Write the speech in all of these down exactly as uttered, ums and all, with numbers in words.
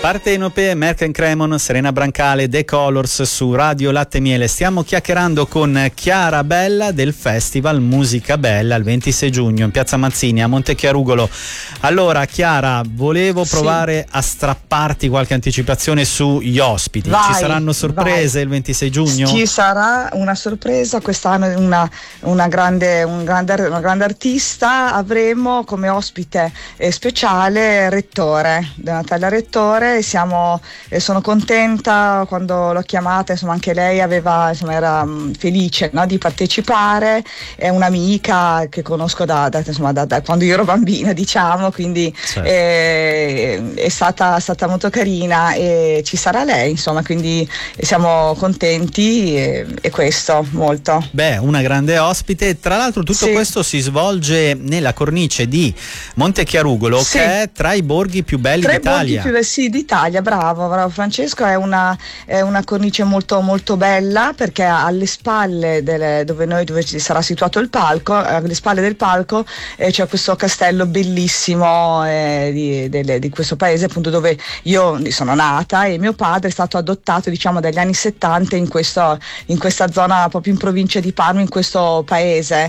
Partenope, Merck Cremon, Serena Brancale, The Colors su Radio Latte Miele. Stiamo chiacchierando con Chiara Bella del Festival Musica Bella il ventisei giugno in Piazza Mazzini a Montechiarugolo. Allora Chiara, volevo provare sì. a strapparti qualche anticipazione sugli ospiti. Vai, Ci saranno sorprese vai. il ventisei giugno? Ci sarà una sorpresa quest'anno, una, una, grande, un grande, una grande artista. Avremo come ospite eh, speciale Rettore, Natalia Rettore. Siamo, eh, sono contenta quando l'ho chiamata, insomma anche lei aveva, insomma, era mh, felice, no, di partecipare. È un'amica che conosco da, da, insomma, da, da quando io ero bambina, diciamo, quindi certo. eh, è stata, stata molto carina e ci sarà lei, insomma, quindi siamo contenti e, e questo molto. Beh, una grande ospite. Tra l'altro tutto sì. questo si svolge nella cornice di Montechiarugolo, sì. che è tra i borghi più belli tra d'Italia. I borghi più, sì, d'Italia, bravo, bravo Francesco. È una, è una cornice molto molto bella perché alle spalle delle, dove noi dove ci sarà situato il palco, alle spalle del palco eh, c'è questo castello bellissimo eh, di, delle, di questo paese, appunto, dove io sono nata e mio padre è stato adottato, diciamo, dagli anni settanta in, questo, in questa zona, proprio in provincia di Parma, in questo paese,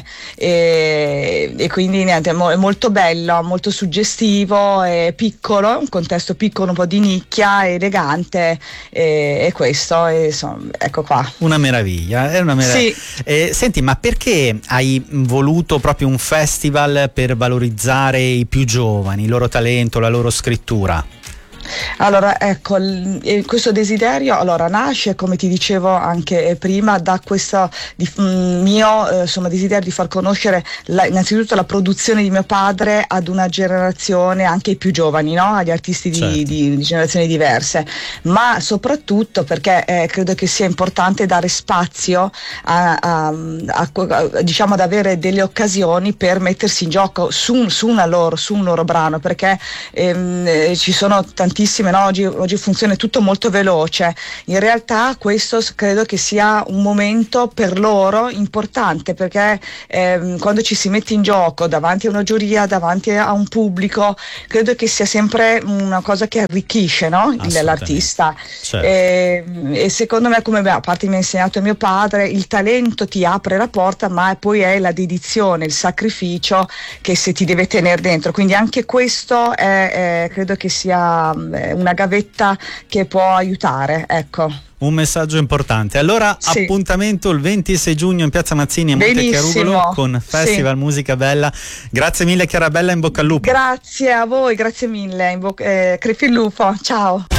e, e quindi niente, è, mo, è molto bello, molto suggestivo, è piccolo, un contesto piccolo, un po' di nicchia, elegante, e, e questo, e, insomma, ecco qua. Una meraviglia, è una meraviglia. Sì. Eh, senti, ma perché hai voluto proprio un festival per valorizzare i più giovani, il loro talento, la loro scrittura? Allora, ecco, l- questo desiderio allora nasce, come ti dicevo anche prima, da questo di, mh, mio eh, insomma, desiderio di far conoscere la, innanzitutto la produzione di mio padre ad una generazione, anche ai più giovani, no? Agli artisti di, certo. di, di generazioni diverse, ma soprattutto perché eh, credo che sia importante dare spazio a, a, a, a, diciamo, ad avere delle occasioni per mettersi in gioco su, su, una loro, su un loro brano, perché ehm, eh, ci sono tanti No? Oggi, oggi funziona tutto molto veloce. In realtà questo credo che sia un momento per loro importante, perché ehm, quando ci si mette in gioco davanti a una giuria, davanti a un pubblico, credo che sia sempre una cosa che arricchisce, no? l'artista. Certo. E, e secondo me, come beh, a parte mi ha insegnato mio padre, il talento ti apre la porta, ma poi è la dedizione, il sacrificio che se ti deve tenere dentro. Quindi anche questo è, è, credo che sia una gavetta che può aiutare, ecco. Un messaggio importante. Allora, sì. appuntamento il ventisei giugno in Piazza Mazzini a Montechiarugolo con Festival sì. Musica Bella. Grazie mille Chiara Bella, in bocca al lupo. Grazie a voi, grazie mille, in bo- eh, crepi il lupo, ciao.